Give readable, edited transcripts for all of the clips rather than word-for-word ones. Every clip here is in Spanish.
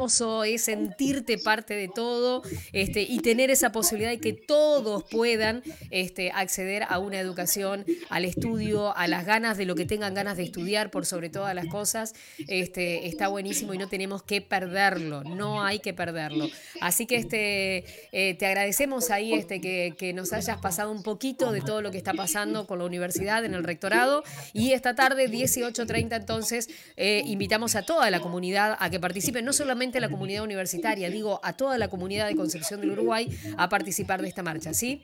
hermoso es sentirte parte de todo, y tener esa posibilidad de que todos puedan acceder a una educación, al estudio, a las ganas de lo que tengan ganas de estudiar por sobre todas las cosas. Está buenísimo y no tenemos que perderlo, no hay que perderlo. Así que te agradecemos ahí que nos hayas pasado un poquito de todo lo que está pasando con la universidad en el rectorado, y esta tarde 18:30 entonces invitamos a toda la comunidad a que participe, no solamente la comunidad universitaria, digo a toda la comunidad de Concepción del Uruguay a participar de esta marcha, ¿sí?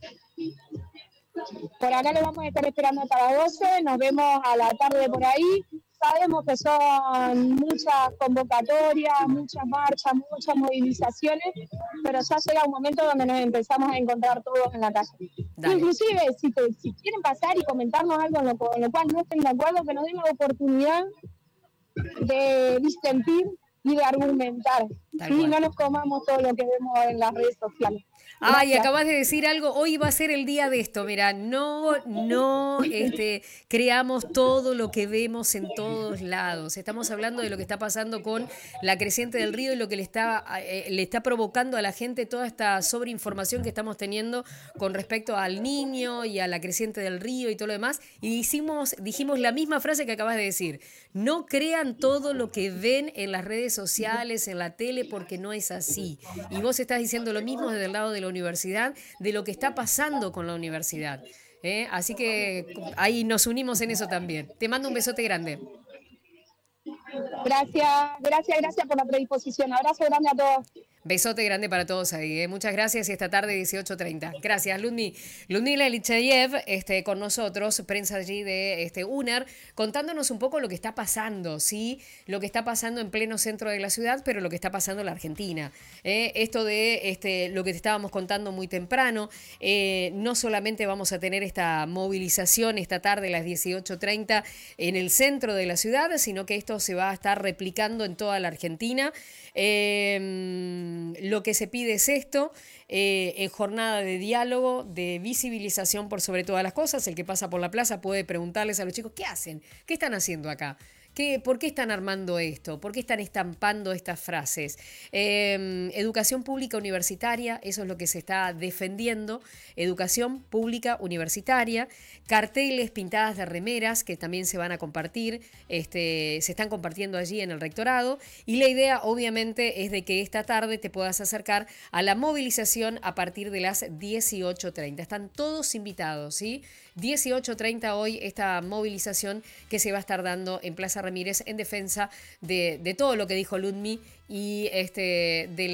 Por acá lo vamos a estar esperando para las 12, nos vemos a la tarde por ahí. Sabemos que son muchas convocatorias, muchas marchas, muchas movilizaciones, pero ya llega un momento donde nos empezamos a encontrar todos en la calle. Dale. Inclusive, si quieren pasar y comentarnos algo en lo cual no estén de acuerdo, que nos den la oportunidad de disentir y de argumentar. Y no nos comamos todo lo que vemos en las redes sociales. Ay, acabas de decir algo, hoy va a ser el día de esto, mira, no creamos todo lo que vemos en todos lados. Estamos hablando de lo que está pasando con la creciente del río y lo que le está provocando a la gente toda esta sobreinformación que estamos teniendo con respecto al Niño y a la creciente del río y todo lo demás. Y dijimos la misma frase que acabas de decir, no crean todo lo que ven en las redes sociales, en la tele, porque no es así. Y vos estás diciendo lo mismo desde el lado de la universidad, de lo que está pasando con la universidad. Así que ahí nos unimos en eso también. Te mando un besote grande. Gracias por la predisposición. Abrazo grande a todos. Besote grande para todos ahí. Muchas gracias y esta tarde 18:30. Gracias, Ludmila Elichayev, con nosotros, prensa allí de UNER, contándonos un poco lo que está pasando, ¿sí? Lo que está pasando en pleno centro de la ciudad, pero lo que está pasando en la Argentina. Esto de lo que te estábamos contando muy temprano, no solamente vamos a tener esta movilización esta tarde a las 18:30 en el centro de la ciudad, sino que esto se va a estar replicando en toda la Argentina. Lo que se pide es esto, en jornada de diálogo, de visibilización por sobre todas las cosas. El que pasa por la plaza puede preguntarles a los chicos, ¿qué hacen? ¿Qué están haciendo acá? ¿Por qué están armando esto? ¿Por qué están estampando estas frases? Educación pública universitaria, eso es lo que se está defendiendo. Educación pública universitaria. Carteles pintadas de remeras que también se van a compartir, se están compartiendo allí en el rectorado. Y la idea, obviamente, es de que esta tarde te puedas acercar a la movilización a partir de las 18:30. Están todos invitados, ¿sí? 18:30 hoy esta movilización que se va a estar dando en Plaza Ramírez en defensa de todo lo que dijo Ludmi y de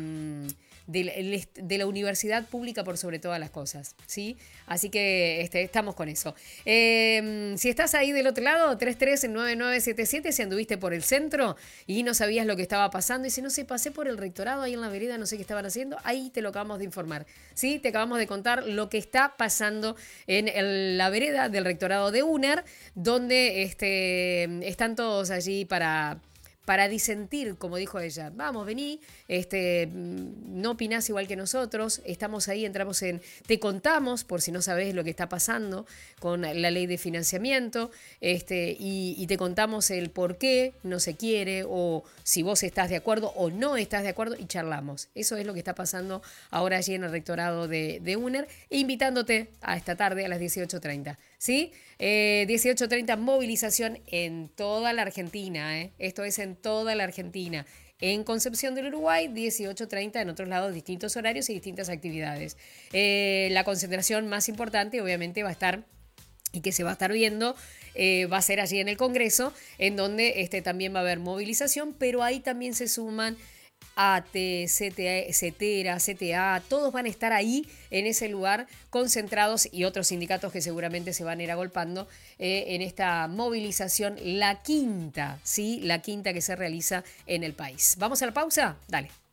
la universidad pública por sobre todas las cosas, ¿sí? Así que estamos con eso. Si estás ahí del otro lado, 339977, si anduviste por el centro y no sabías lo que estaba pasando, y si no sé, pasé por el rectorado ahí en la vereda, no sé qué estaban haciendo, ahí te lo acabamos de informar, ¿sí? Te acabamos de contar lo que está pasando en la vereda del rectorado de UNER, donde están todos allí para disentir, como dijo ella. Vamos, vení, no opinás igual que nosotros, estamos ahí, entramos te contamos, por si no sabés lo que está pasando con la ley de financiamiento, y te contamos el por qué no se quiere, o si vos estás de acuerdo o no estás de acuerdo, y charlamos. Eso es lo que está pasando ahora allí en el rectorado de UNER, invitándote a esta tarde a las 18:30. ¿Sí? 18:30, movilización en toda la Argentina. Esto es en toda la Argentina. En Concepción del Uruguay, 18:30, en otros lados, distintos horarios y distintas actividades. La concentración más importante, obviamente, va a estar, y que se va a estar viendo, va a ser allí en el Congreso, en donde también va a haber movilización, pero ahí también se suman ATE, CETERA, CTA, todos van a estar ahí en ese lugar concentrados, y otros sindicatos que seguramente se van a ir agolpando en esta movilización, la quinta, ¿sí? La quinta que se realiza en el país. ¿Vamos a la pausa? Dale.